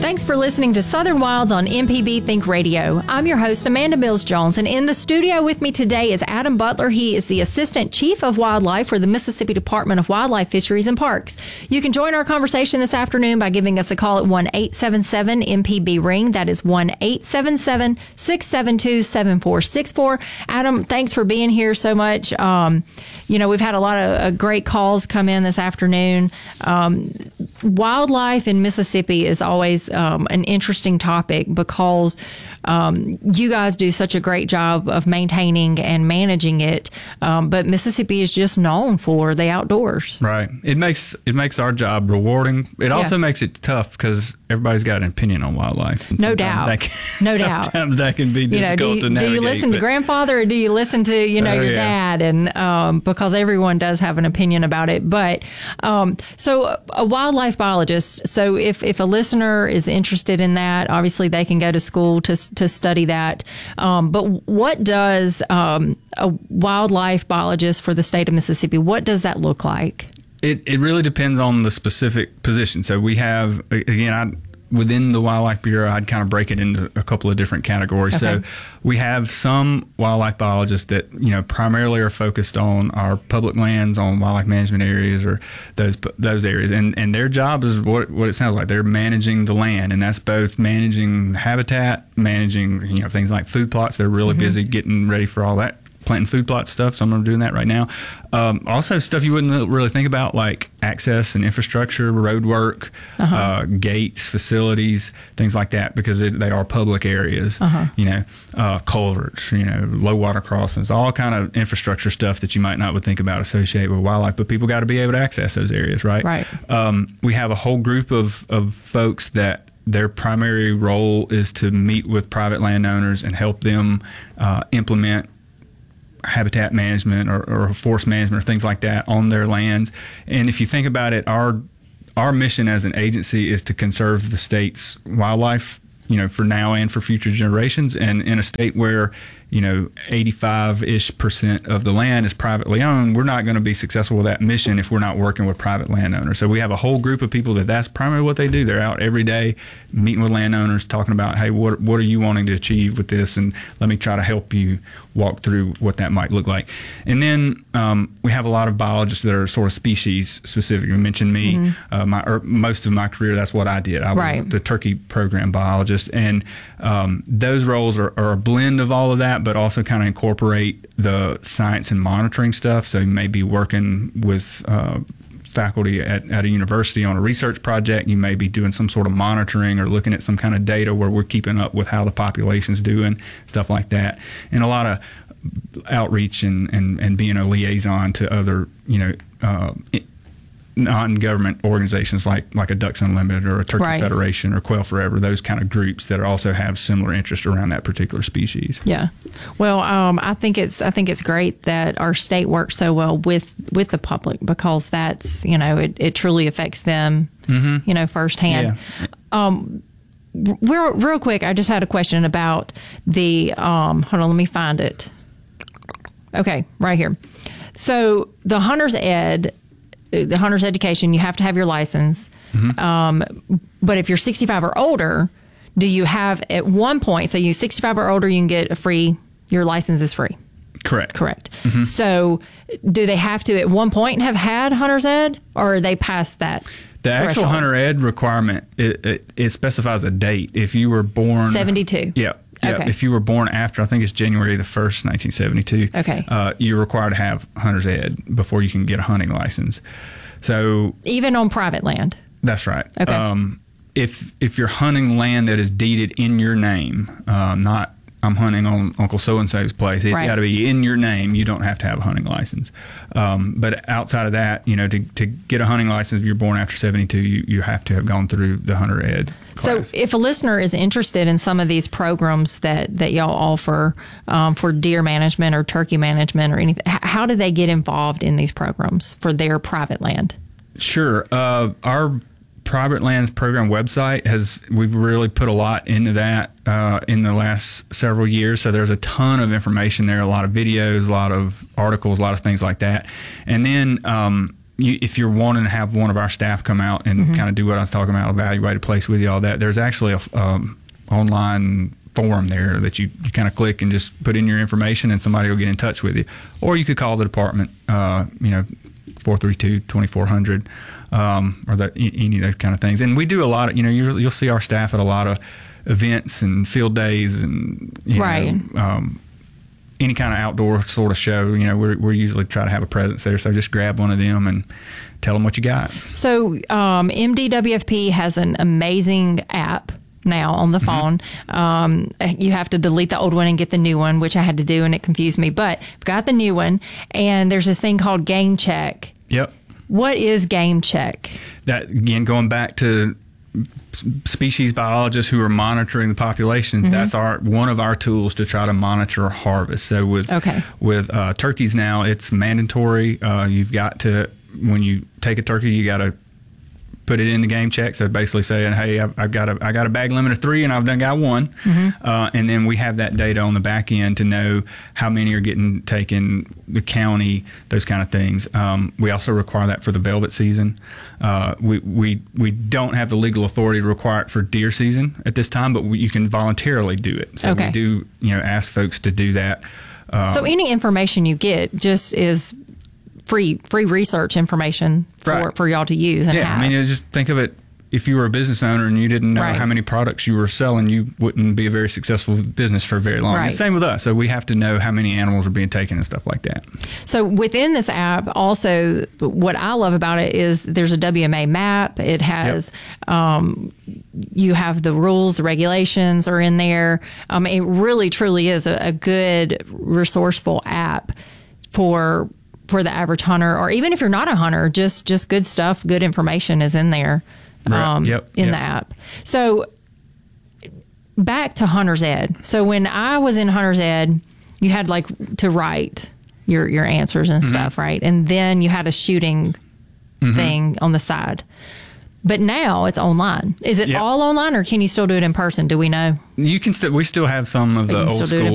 Thanks for listening to Southern Wilds on MPB Think Radio. I'm your host, Amanda Mills-Jones, and in the studio with me today is Adam Butler. He is the Assistant Chief of Wildlife for the Mississippi Department of Wildlife, Fisheries, and Parks. You can join our conversation this afternoon by giving us a call at 1-877-MPB-RING. That is 1-877-672-7464. Adam, thanks for being here so much. We've had a lot of great calls come in this afternoon. Wildlife in Mississippi is always an interesting topic because you guys do such a great job of maintaining and managing it, but Mississippi is just known for the outdoors. Right. It makes our job rewarding. It also makes it tough because everybody's got an opinion on wildlife. No doubt. Sometimes that can be difficult to navigate. Do you listen to grandfather or do you listen to your dad? And because everyone does have an opinion about it. But so a wildlife biologist. So if a listener is interested in that, obviously they can go to school to study that. But what does a wildlife biologist for the state of Mississippi, what does that look like? It really depends on the specific position. So we have, again, within the Wildlife Bureau, I'd kind of break it into a couple of different categories. Okay. So we have some wildlife biologists that, primarily are focused on our public lands, on wildlife management areas or those areas. And their job is what it sounds like. They're managing the land, and that's both managing habitat, managing, things like food plots. They're really busy getting ready for all that, planting food plot stuff. Some of them are doing that right now. Also stuff you wouldn't really think about, like access and infrastructure, road work, gates, facilities, things like that, because they are public areas. Culverts, low water crossings, all kind of infrastructure stuff that you might not would think about associated with wildlife, but people got to be able to access those areas, right? Right. We have a whole group of folks that their primary role is to meet with private landowners and help them implement habitat management or forest management or things like that on their lands. And if you think about it, our mission as an agency is to conserve the state's wildlife, for now and for future generations. And in a state where 85% of the land is privately owned, we're not going to be successful with that mission if we're not working with private landowners. So we have a whole group of people that's primarily what they do. They're out every day meeting with landowners, talking about, hey, what are you wanting to achieve with this? And let me try to help you walk through what that might look like. And then we have a lot of biologists that are sort of species specific. You mentioned me. Most of my career, that's what I did. I was the turkey program biologist. And those roles are a blend of all of that, but also kind of incorporate the science and monitoring stuff. So you may be working with faculty at a university on a research project. You may be doing some sort of monitoring or looking at some kind of data where we're keeping up with how the population's doing, stuff like that. And a lot of outreach and being a liaison to other, non-government organizations like a Ducks Unlimited or a Turkey Federation or Quail Forever, those kind of groups that also have similar interest around that particular species. Yeah. Well, I think it's great that our state works so well with the public, because that's, it truly affects them, firsthand. Yeah. Real quick, I just had a question about the, hold on, let me find it. Okay, right here. So the hunter's education, you have to have your license. But if you're 65 or older, do you have at one point, so you're 65 or older, you can get your license is free? Correct. So do they have to at one point have had hunter's ed, or are they past that? The actual hunter ed requirement, it specifies a date. If you were born 72. Yeah. Okay. If you were born after, I think it's January the 1st, 1972, you're required to have hunter's ed before you can get a hunting license. So even on private land? That's right. Okay. If you're hunting land that is deeded in your name, not I'm hunting on Uncle So-and-so's place, it's got to be in your name. You don't have to have a hunting license. But outside of that, to get a hunting license, if you're born after 72, you have to have gone through the hunter ed class. So if a listener is interested in some of these programs that y'all offer for deer management or turkey management or anything, how do they get involved in these programs for their private land? Sure. Our private lands program website we've really put a lot into that in the last several years. So there's a ton of information there, a lot of videos, a lot of articles, a lot of things like that. And then if you're wanting to have one of our staff come out and kind of do what I was talking about, evaluate a place with you, all that, there's actually a online form there that you kind of click and just put in your information and somebody will get in touch with you. Or you could call the department, 432-2400, or any of those kind of things. And we do a lot of, you'll see our staff at a lot of events and field days and, any kind of outdoor sort of show. We're usually try to have a presence there. So just grab one of them and tell them what you got. So MDWFP has an amazing app now on the phone. You have to delete the old one and get the new one, which I had to do, and it confused me. But I've got the new one, and there's this thing called Game Check. Yep. What is Game Check? That, again, going back to species biologists who are monitoring the populations, that's one of our tools to try to monitor harvest. So with turkeys now, it's mandatory. You've got to, when you take a turkey, you got to put it in the Game Check. So basically saying, hey, I got a bag limit of 3 and I've done got 1. And then we have that data on the back end to know how many are getting taken, the county, those kind of things. We also require that for the velvet season. We don't have the legal authority to require it for deer season at this time, but you can voluntarily do it. So we do, ask folks to do that. So any information you get just is free research information for y'all to use. And have. I mean, just think of it, if you were a business owner and you didn't know how many products you were selling, you wouldn't be a very successful business for very long. And same with us. So we have to know how many animals are being taken and stuff like that. So within this app, also, what I love about it is there's a WMA map. It has, you have the rules, the regulations are in there. It really, truly is a good, resourceful app for the average hunter, or even if you're not a hunter, just good stuff, good information is in there in the app. So back to Hunter's Ed. So when I was in Hunter's Ed, you had to write your answers and stuff, right? And then you had a shooting thing on the side. But now it's online. Is it all online, or can you still do it in person? Do we know? You can still. We still have some of the old school